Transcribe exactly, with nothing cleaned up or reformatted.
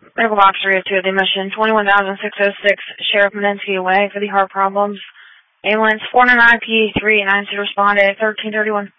Medical Box three oh two, the mission twenty-one thousand six hundred six, Sheriff Medinsky away for the heart problems. Ambulance four nine nine P three ninety responded at thirteen thirty-one.